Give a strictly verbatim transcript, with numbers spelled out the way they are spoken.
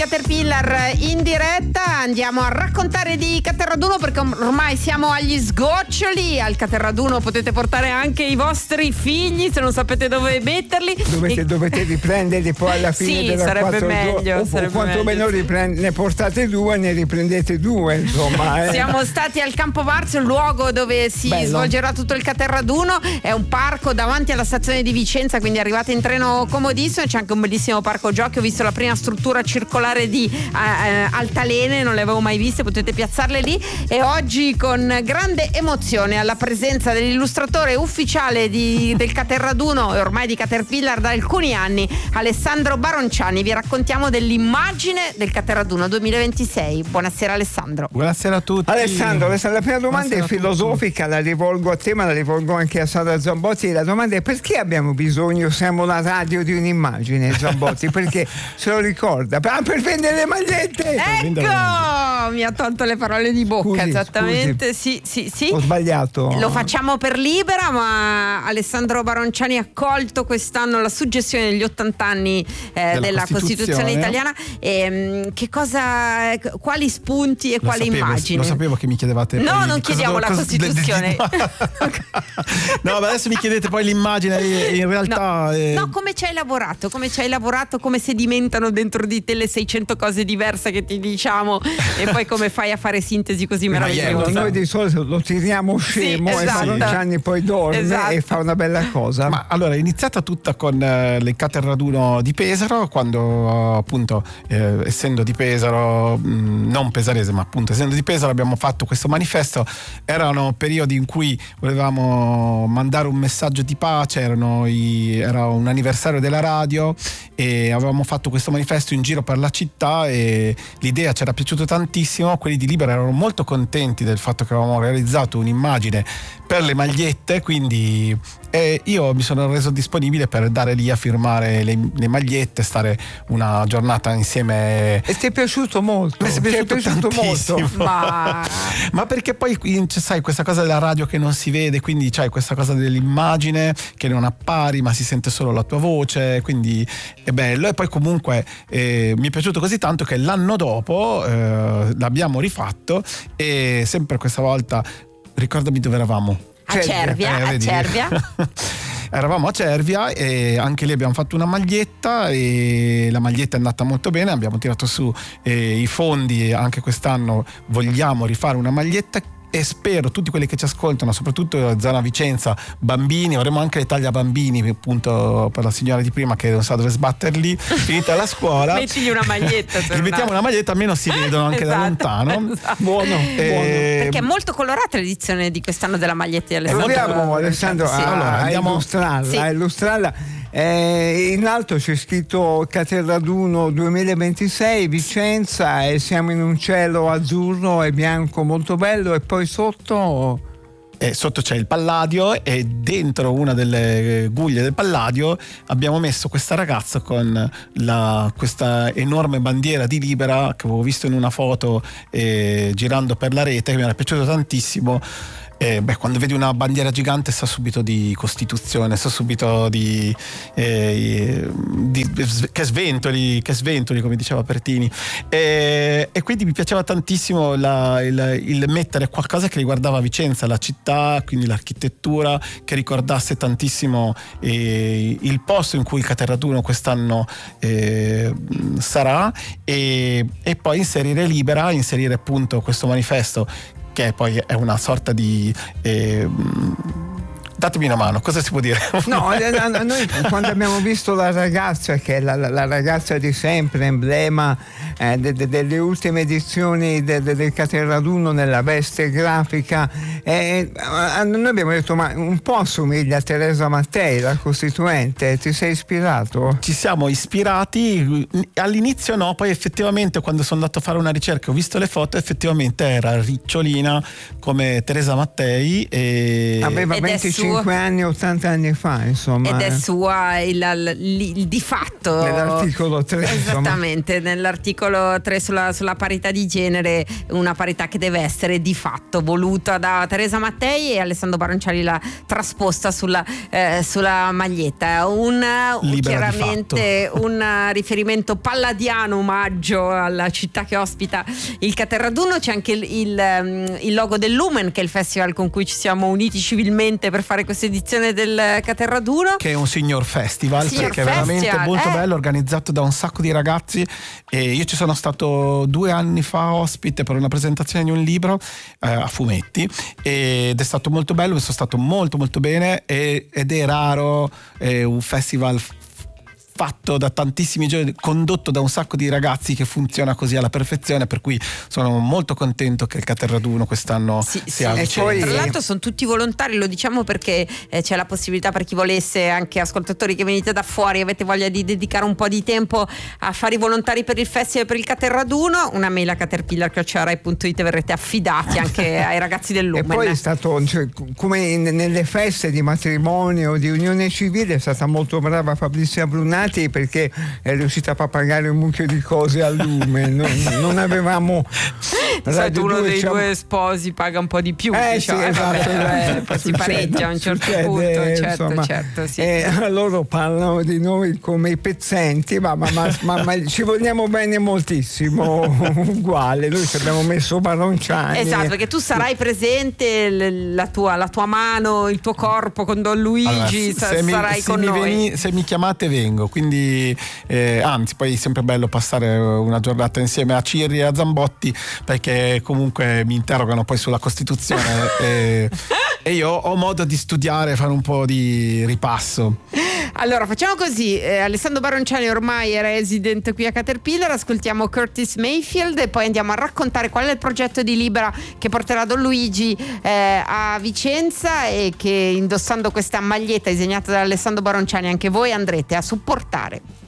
Caterpillar in diretta. Andiamo a raccontare di Caterraduno perché ormai siamo agli sgoccioli. Al Caterraduno potete portare anche i vostri figli se non sapete dove metterli. Dovete, e... dovete riprenderli poi alla fine sì, della sarebbe quattro meglio, o sarebbe quantomeno meglio. Riprend- ne portate due, ne riprendete due, insomma. Eh. Siamo stati al Campo Marzio, il luogo dove si Bello. svolgerà tutto il Caterraduno. È un parco davanti alla stazione di Vicenza, quindi arrivate in treno comodissimo. C'è anche un bellissimo parco giochi. Ho visto la prima struttura circolare di eh, altalene, non le avevo mai viste, potete piazzarle lì. E oggi con grande emozione alla presenza dell'illustratore ufficiale di, del Caterraduno e ormai di Caterpillar da alcuni anni, Alessandro Baronciani, vi raccontiamo dell'immagine del Caterraduno duemilaventisei. Buonasera Alessandro. Buonasera a tutti. Alessandro, la prima domanda Buonasera è filosofica, la rivolgo a te ma la rivolgo anche a Sara Zambotti. La domanda è: perché abbiamo bisogno, siamo la radio, di un'immagine, Zambotti? Perché se lo ricorda, ah, per vendere le magliette. Ecco, mi ha tolto le parole di bocca. Scusi, esattamente, sì, sì, sì. Ho sbagliato. Lo facciamo per Libera, ma Alessandro Baronciani ha colto quest'anno la suggestione degli ottanta anni eh, Della della Costituzione. Costituzione italiana. E, che cosa, quali spunti e Lo quali sapevo, immagini? Lo sapevo che mi chiedevate. No, poi non cosa chiediamo devo- la cosa- Costituzione. No, ma adesso mi chiedete poi l'immagine e in realtà No, eh, no, come ci hai lavorato? Come ci hai lavorato? Come sedimentano dentro di te le seicento cose diverse che ti diciamo e poi come fai a fare sintesi così meravigliose? Noi di solito lo tiriamo scemo Sì, e esatto. Baronciani poi dorme Esatto. e fa una bella cosa. Ma allora è iniziata tutta con eh, il Caterraduno di Pesaro, quando appunto eh, essendo di Pesaro, mh, non pesarese ma appunto essendo di Pesaro, abbiamo fatto questo manifesto. Erano periodi in cui volevamo mandare un messaggio di pace, erano i, era un anniversario della radio e avevamo fatto questo manifesto in giro per la città e l'idea ci era piaciuta tantissimo. Quelli di Libera erano molto contenti del fatto che avevamo realizzato un'immagine per le magliette, quindi eh, io mi sono reso disponibile per dare lì a firmare le, le magliette, stare una giornata insieme. E ti è piaciuto molto? Mi è Ti piaciuto tantissimo. molto? Ma Ma perché poi c'è, sai, questa cosa della radio che non si vede, quindi c'hai questa cosa dell'immagine che non appari ma si sente solo la tua voce, quindi è bello. E poi comunque eh, mi è piaciuto così tanto che l'anno dopo eh, l'abbiamo rifatto e sempre questa volta ricordami dove eravamo. a Cervia, Eh, a vedi? Cervia. Eravamo a Cervia e anche lì abbiamo fatto una maglietta e la maglietta è andata molto bene, abbiamo tirato su eh, i fondi e anche quest'anno vogliamo rifare una maglietta e spero tutti quelli che ci ascoltano, soprattutto zona Vicenza, bambini, avremo anche le taglia bambini appunto per la signora di prima che non sa dove sbatterli, finita la scuola Mettigli una maglietta. gli mettiamo una maglietta, almeno si vedono anche Esatto, da lontano. esatto. Buono, Eh, buono. Perché è molto colorata l'edizione di quest'anno della maglietta di Alessandro. Proviamo, Alessandro, Sì. a, Allora, a andiamo- illustrarla, Sì. a illustrarla. Eh, in alto c'è scritto Caterraduno duemilaventisei Vicenza e siamo in un cielo azzurro e bianco molto bello, e poi sotto E sotto c'è il Palladio e dentro una delle guglie del Palladio abbiamo messo questa ragazza con la, questa enorme bandiera di Libera che avevo visto in una foto eh, girando per la rete, che mi era piaciuto tantissimo. Eh, beh, quando vedi una bandiera gigante sa subito di Costituzione, sa subito di, eh, di che sventoli, che sventoli come diceva Pertini, e, e quindi mi piaceva tantissimo la, il, il mettere qualcosa che riguardava Vicenza, la città, quindi l'architettura, che ricordasse tantissimo eh, il posto in cui il Caterraduno quest'anno eh, sarà, e, e poi inserire Libera, inserire appunto questo manifesto che poi è una sorta di eh, datemi una mano, cosa si può dire? no, noi quando abbiamo visto la ragazza, che è la, la, la ragazza di sempre, emblema eh, de, de, delle ultime edizioni de, de, del Caterraduno nella veste grafica, eh, noi abbiamo detto ma un po' assomiglia a Teresa Mattei, la costituente. Ti sei ispirato? Ci siamo ispirati, all'inizio no, poi effettivamente quando sono andato a fare una ricerca ho visto le foto, effettivamente era ricciolina come Teresa Mattei e aveva Ed è venticinque cinque anni, ottanta anni fa, insomma. Ed è sua il, il, il, il di fatto. Nell'articolo tre. Esattamente, insomma. Nell'articolo tre sulla, sulla parità di genere, una parità che deve essere di fatto voluta da Teresa Mattei, e Alessandro Baronciani l'ha trasposta sulla, eh, sulla maglietta. Un, chiaramente un riferimento palladiano, omaggio alla città che ospita il Caterraduno. C'è anche il, il, il logo del Lumen, che è il festival con cui ci siamo uniti civilmente per fare questa edizione del Caterraduno, che è un signor festival, signor perché festival, è veramente molto eh. bello, organizzato da un sacco di ragazzi, e io ci sono stato due anni fa ospite per una presentazione di un libro eh, a fumetti, ed è stato molto bello, mi sono stato molto molto bene, e, ed è raro eh, un festival fatto da tantissimi giorni, condotto da un sacco di ragazzi, che funziona così alla perfezione, per cui sono molto contento che il Caterraduno quest'anno sì, sia sì. vicino. Tra l'altro sono tutti volontari, lo diciamo perché eh, c'è la possibilità per chi volesse, anche ascoltatori che venite da fuori, avete voglia di dedicare un po' di tempo a fare i volontari per il festival, per il Caterraduno, una mail a caterpillar chiocciola rai punto it, verrete affidati anche ai ragazzi del Lumen. E poi è stato, cioè, come in, nelle feste di matrimonio, di unione civile, è stata molto brava Fabrizia Brunati, perché è riuscita a pagare un mucchio di cose al Lumen. non, non avevamo sai, uno dei diciamo... due sposi paga un po' di più, eh, diciamo. sì, esatto, vabbè, eh, poi si succede, pareggia a un certo succede, punto, certo, insomma, certo, sì. E loro parlano di noi come i pezzenti, ma, ma, ma, ma, ma ci vogliamo bene moltissimo, uguale. Noi ci abbiamo messo Baronciani. Esatto, perché tu sarai presente, la tua, la tua mano, il tuo corpo con Don Luigi, allora, se sarai mi, se con mi noi. Veni, se mi chiamate vengo, quindi eh, anzi, poi è sempre bello passare una giornata insieme a Cirri e a Zambotti, perché comunque mi interrogano poi sulla Costituzione e, e io ho modo di studiare, fare un po' di ripasso. Allora facciamo così, eh, Alessandro Baronciani ormai è resident qui a Caterpillar, ascoltiamo Curtis Mayfield e poi andiamo a raccontare qual è il progetto di Libera che porterà Don Luigi eh, a Vicenza, e che indossando questa maglietta disegnata da Alessandro Baronciani anche voi andrete a supportare.